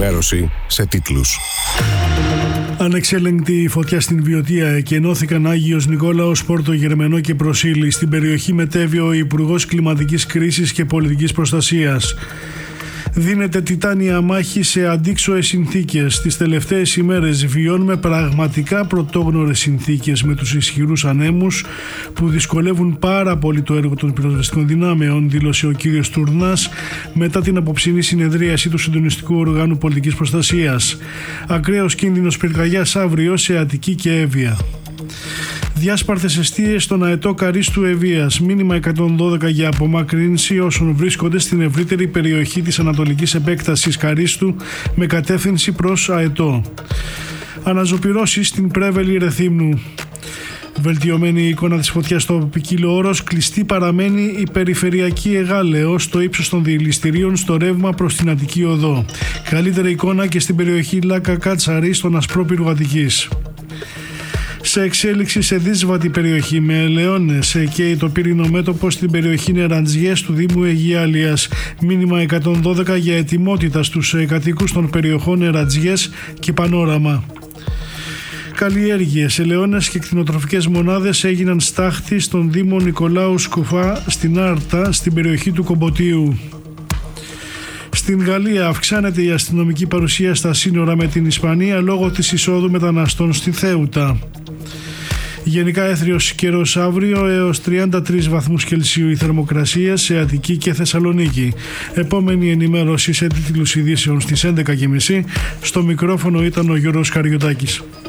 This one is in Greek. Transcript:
ενημέρωση σε τίτλους. Ανεξέλεγκτη φωτιά στην Βιωτία, εκενώθηκαν Άγιος Νικόλαος, Πόρτο Γερμενό και Προσήλη. Στην περιοχή μετέβη ο Υπουργός Κλιματικής Κρίσης και Πολιτικής Προστασίας. Δίνεται τιτάνια μάχη σε αντίξωες συνθήκες. Τις τελευταίες ημέρες βιώνουμε πραγματικά πρωτόγνωρες συνθήκες με τους ισχυρούς ανέμους που δυσκολεύουν πάρα πολύ το έργο των πυροσβεστικών δυνάμεων, δήλωσε ο κύριος Τουρνάς μετά την απόψινή συνεδρίαση του Συντονιστικού Οργάνου Πολιτικής Προστασίας. Ακραίος κίνδυνος πυρκαγιάς αύριο σε Αττική και Εύβοια. Διάσπαρτες εστίες στον αετό Καρίστου Ευβοίας. Μήνυμα 112 για απομάκρυνση όσων βρίσκονται στην ευρύτερη περιοχή της ανατολικής επέκτασης Καρίστου με κατεύθυνση προς αετό. Αναζωπυρώσεις στην Πρέβελη Ρεθύμνου. Βελτιωμένη η εικόνα της φωτιάς στο ποικίλο όρος. Κλειστή παραμένει η περιφερειακή Εγάλεο στο ύψος των διελιστηρίων στο ρεύμα προς την Αττική Οδό. Καλύτερη εικόνα και στην περιοχή Λάκα Κάτσαρη στον Ασπρόπυργο Αττικής. Σε εξέλιξη σε δύσβατη περιοχή με ελαιώνες και το πύρινο μέτωπο στην περιοχή Νεραντζιές του Δήμου Αιγιάλειας. Μήνυμα 112 για ετοιμότητα στους κατοίκους των περιοχών Νεραντζιές και Πανόραμα. Καλλιέργειες, ελαιώνες και κτηνοτροφικές μονάδες έγιναν στάχτη στον Δήμο Νικολάου Σκουφά στην Άρτα στην περιοχή του Κομποτίου. Στην Γαλλία αυξάνεται η αστυνομική παρουσία στα σύνορα με την Ισπανία λόγω της εισόδου μεταναστών στη Θέουτα. Γενικά έθριος καιρός αύριο έως 33 βαθμούς Κελσίου η θερμοκρασία σε Αττική και Θεσσαλονίκη. Επόμενη ενημέρωση σε τίτλους ειδήσεων στις 11.30. Στο μικρόφωνο ήταν ο Γιώργος Καριωτάκης.